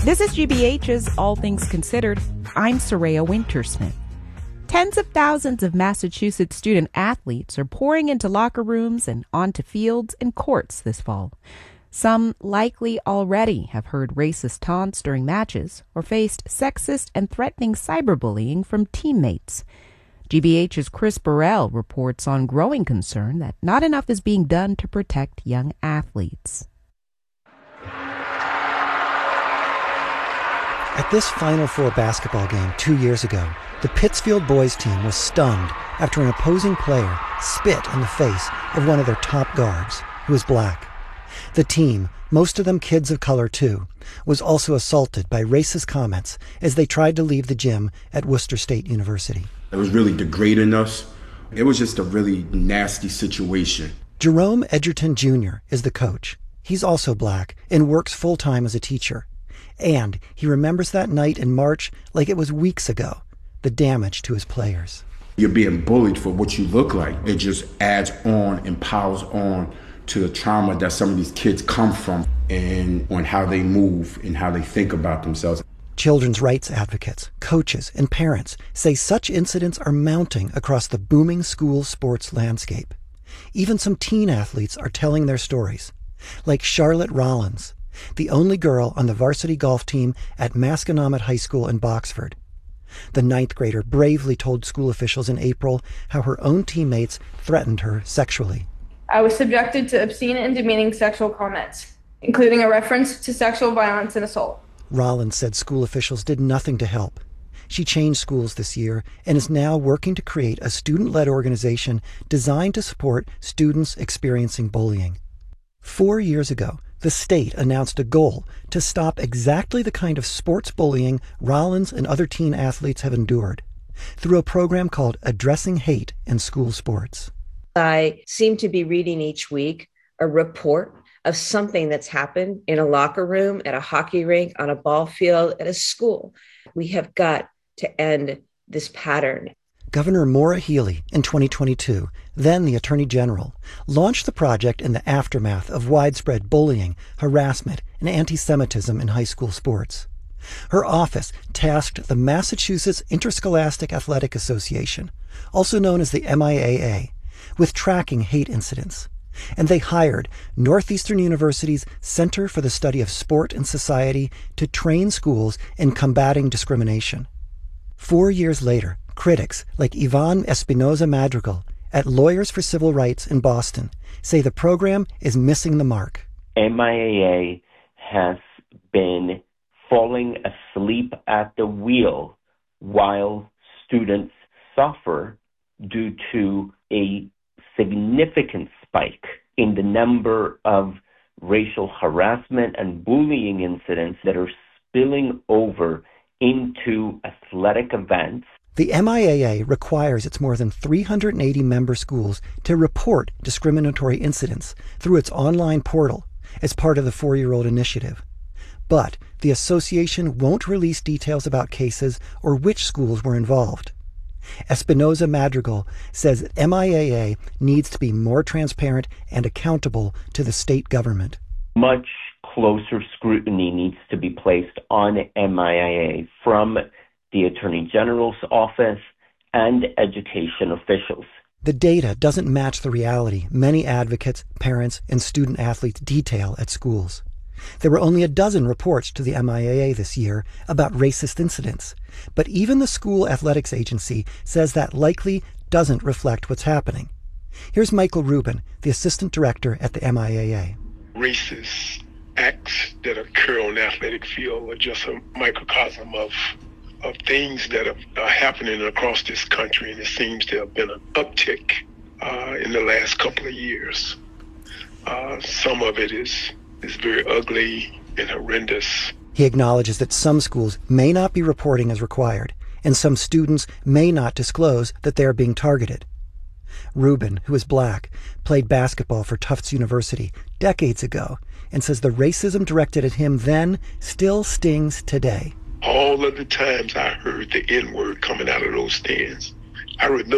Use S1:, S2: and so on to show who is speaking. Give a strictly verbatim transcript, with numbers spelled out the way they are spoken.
S1: This is G B H's All Things Considered. I'm Soraya Wintersmith. Tens of thousands of Massachusetts student athletes are pouring into locker rooms and onto fields and courts this fall. Some likely already have heard racist taunts during matches or faced sexist and threatening cyberbullying from teammates. G B H's Chris Burrell reports on growing concern that not enough is being done to protect young athletes.
S2: At this Final Four basketball game two years ago, the Pittsfield boys team was stunned after an opposing player spit in the face of one of their top guards, who was black. The team, most of them kids of color too, was also assaulted by racist comments as they tried to leave the gym at Worcester State University.
S3: It was really degrading us. It was just a really nasty situation.
S2: Jerome Edgerton Junior is the coach. He's also black and works full-time as a teacher. And he remembers that night in March like it was weeks ago, the damage to his players.
S3: You're being bullied for what you look like. It just adds on and piles on to the trauma that some of these kids come from and on how they move and how they think about themselves.
S2: Children's rights advocates, coaches, and parents say such incidents are mounting across the booming school sports landscape. Even some teen athletes are telling their stories, like Charlotte Rollins, the only girl on the varsity golf team at Masconomet High School in Boxford. The ninth grader bravely told school officials in April how her own teammates threatened her sexually.
S4: I was subjected to obscene and demeaning sexual comments, including a reference to sexual violence and assault.
S2: Rollins said school officials did nothing to help. She changed schools this year and is now working to create a student-led organization designed to support students experiencing bullying. Four years ago, the state announced a goal to stop exactly the kind of sports bullying Rollins and other teen athletes have endured through a program called Addressing Hate in School Sports.
S5: I seem to be reading each week a report of something that's happened in a locker room, at a hockey rink, on a ball field, at a school. We have got to end this pattern.
S2: Governor Maura Healey in twenty twenty-two, then the Attorney General, launched the project in the aftermath of widespread bullying, harassment, and anti-Semitism in high school sports. Her office tasked the Massachusetts Interscholastic Athletic Association, also known as the M I A A, with tracking hate incidents. And they hired Northeastern University's Center for the Study of Sport and Society to train schools in combating discrimination. Four years later, critics like Yvonne Espinoza Madrigal at Lawyers for Civil Rights in Boston say the program is missing the mark.
S6: M I A A has been falling asleep at the wheel while students suffer due to a significant spike in the number of racial harassment and bullying incidents that are spilling over into athletic events.
S2: The M I A A requires its more than three hundred eighty member schools to report discriminatory incidents through its online portal as part of the four-year-old initiative. But the association won't release details about cases or which schools were involved. Espinoza Madrigal says that M I A A needs to be more transparent and accountable to the state government.
S6: Much closer scrutiny needs to be placed on M I A A from the Attorney General's office and education officials.
S2: The data doesn't match the reality many advocates, parents, and student athletes detail at schools. There were only a dozen reports to the M I A A this year about racist incidents, but even the school athletics agency says that likely doesn't reflect what's happening. Here's Michael Rubin, the assistant director at the M I A A.
S7: Racist acts that occur on the athletic field are just a microcosm of of things that are, are happening across this country, and it seems to have been an uptick uh, in the last couple of years. Uh, some of it is is very ugly and horrendous.
S2: He acknowledges that some schools may not be reporting as required, and some students may not disclose that they are being targeted. Rubin, who is black, played basketball for Tufts University decades ago and says the racism directed at him then still stings today.
S7: All of the times I heard the N-word coming out of those stands, I remember